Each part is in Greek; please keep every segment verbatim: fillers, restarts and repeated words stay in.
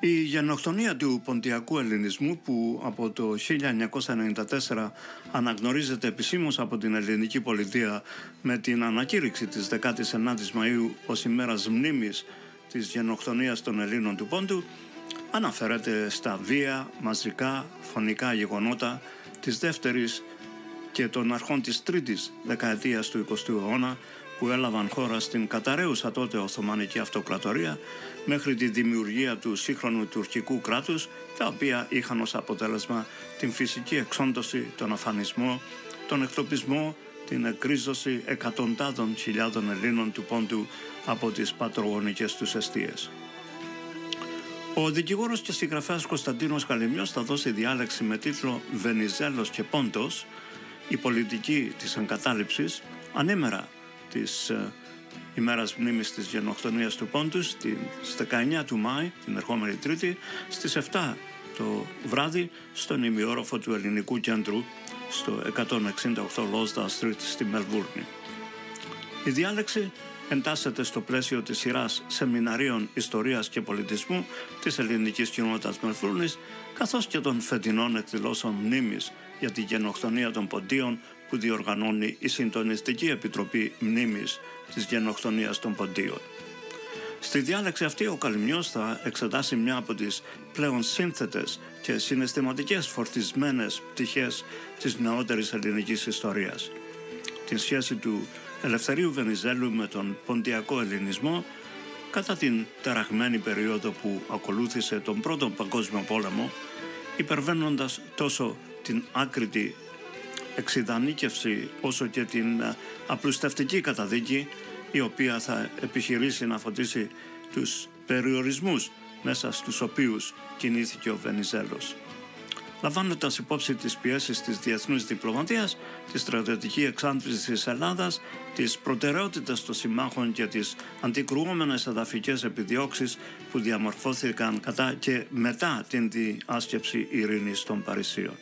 Η γενοκτονία του ποντιακού ελληνισμού, που από το χίλια εννιακόσια ενενήντα τέσσερα αναγνωρίζεται επισήμως από την ελληνική πολιτεία με την ανακήρυξη της δεκάτης ενάτης Μαΐου ως ημέρας μνήμης της γενοκτονίας των Ελλήνων του Πόντου, αναφέρεται στα βία, μαζικά, φωνικά γεγονότα της δεύτερης και των αρχών της τρίτης δεκαετίας του εικοστού αιώνα, που έλαβαν χώρα στην καταραίουσα τότε Οθωμανική Αυτοκρατορία μέχρι τη δημιουργία του σύγχρονου τουρκικού κράτους, τα οποία είχαν ως αποτέλεσμα την φυσική εξόντωση, τον αφανισμό, τον εκτοπισμό, την εκρίζωση εκατοντάδων χιλιάδων Ελλήνων του Πόντου από τις πατρογονικές τους εστίες. Ο δικηγόρος και συγγραφέας Κωνσταντίνος Καλυμιός θα δώσει διάλεξη με τίτλο «Βενιζέλος και Πόντος, η πολιτική της εγκατάλειψης», ανήμερα της ε, ημέρας μνήμης της γενοκτονίας του Πόντου, στις δεκαεννιά του Μάη, την ερχόμενη Τρίτη, στις επτά το βράδυ, στον ημιόροφο του Ελληνικού Κέντρου, στο εκατόν εξήντα οκτώ Lonsdale Street στη Μελβούρνη. Η διάλεξη εντάσσεται στο πλαίσιο της σειράς σεμιναρίων ιστορίας και πολιτισμού της ελληνικής κοινότητας Μελβούρνης, καθώς και των φετινών εκδηλώσεων μνήμης για τη γενοκτονία των Ποντίων που διοργανώνει η Συντονιστική Επιτροπή Μνήμης της Γενοκτονίας των Ποντίων. Στη διάλεξη αυτή ο Καλυμιός θα εξετάσει μια από τις πλέον σύνθετες και συναισθηματικές φορτισμένες πτυχές της νεότερης ελληνικής ιστορίας. Την σχέση του Ελευθερίου Βενιζέλου με τον ποντιακό ελληνισμό κατά την ταραγμένη περίοδο που ακολούθησε τον Πρώτο Παγκόσμιο Πόλεμο, υπερβαίνοντας τόσο την άκρητη εξειδανίκευση όσο και την απλουστευτική καταδίκη, η οποία θα επιχειρήσει να φωτίσει τους περιορισμούς μέσα στους οποίους κινήθηκε ο Βενιζέλος. Λαμβάνοντας υπόψη τις πιέσεις της διεθνούς διπλωματίας, τη στρατιωτική εξάντληση της Ελλάδας, τις προτεραιότητες των συμμάχων και τις αντικρουόμενες εδαφικές επιδιώξεις που διαμορφώθηκαν κατά και μετά την διάσκεψη ειρήνης των Παρισίων.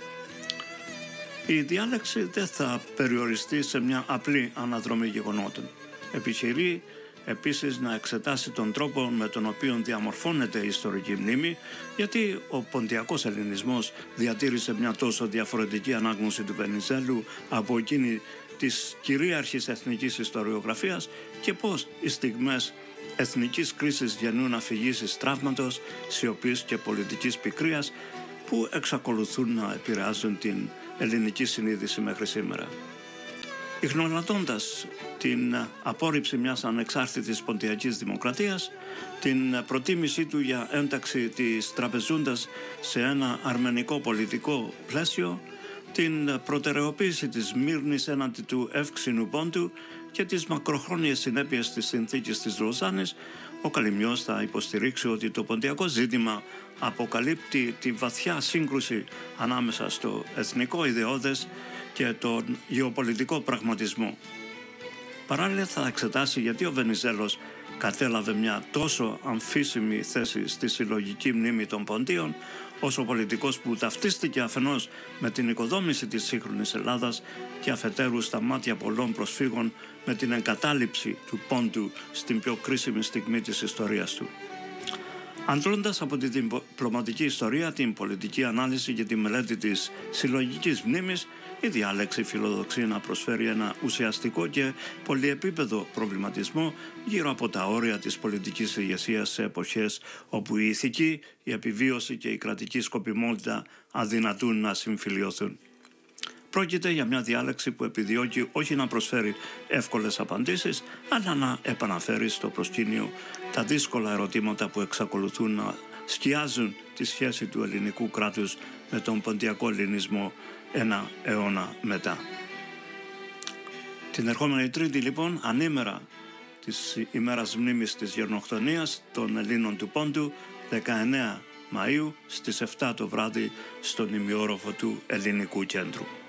Η διάλεξη δεν θα περιοριστεί σε μια απλή αναδρομή γεγονότων. Επιχειρεί επίσης να εξετάσει τον τρόπο με τον οποίο διαμορφώνεται η ιστορική μνήμη, γιατί ο ποντιακός ελληνισμός διατήρησε μια τόσο διαφορετική ανάγνωση του Βενιζέλου από εκείνη της κυρίαρχης εθνικής ιστοριογραφίας και πώς οι στιγμές εθνικής κρίσης γεννούν αφηγήσεις τραύματος, σιωπής και πολιτικής πικρίας που εξακολουθούν να επηρεάζουν την ελληνική συνείδηση μέχρι σήμερα. Ignoρατώντας την απόρριψη μιας ανεξάρτητης ποντιακής δημοκρατίας, την προτίμησή του για ένταξη της τραπεζούντας σε ένα αρμενικό πολιτικό πλαίσιο, την προτεραιοποίηση της Σμύρνης έναντι του εύξηνου Πόντου και τις μακροχρόνιες συνέπειες της συνθήκης της Λοζάνης, ο Καλυμιός θα υποστηρίξει ότι το ποντιακό ζήτημα αποκαλύπτει τη βαθιά σύγκρουση ανάμεσα στο εθνικό ιδεώδες και τον γεωπολιτικό πραγματισμό. Παράλληλα θα εξετάσει γιατί ο Βενιζέλος κατέλαβε μια τόσο αμφίσιμη θέση στη συλλογική μνήμη των Ποντίων, ως ο πολιτικός που ταυτίστηκε αφενός με την οικοδόμηση της σύγχρονης Ελλάδας και αφετέρου στα μάτια πολλών προσφύγων με την εγκατάλειψη του Πόντου στην πιο κρίσιμη στιγμή της ιστορίας του. Αντλώντας από τη διπλωματική ιστορία, την πολιτική ανάλυση και τη μελέτη της συλλογικής μνήμης, η διάλεξη φιλοδοξεί να προσφέρει ένα ουσιαστικό και πολυεπίπεδο προβληματισμό γύρω από τα όρια της πολιτικής ηγεσίας σε εποχές όπου η ηθική, η επιβίωση και η κρατική σκοπιμότητα αδυνατούν να συμφιλιωθούν. Πρόκειται για μια διάλεξη που επιδιώκει όχι να προσφέρει εύκολες απαντήσεις, αλλά να επαναφέρει στο προσκήνιο τα δύσκολα ερωτήματα που εξακολουθούν να σκιάζουν τη σχέση του ελληνικού κράτους με τον ποντιακό ελληνισμό ένα αιώνα μετά. Την ερχόμενη Τρίτη, λοιπόν, ανήμερα της ημέρας μνήμης της γενοκτονίας των Ελλήνων του Πόντου, δεκαεννέα Μαΐου, στις επτά το βράδυ, στον ημιόροφο του Ελληνικού Κέντρου.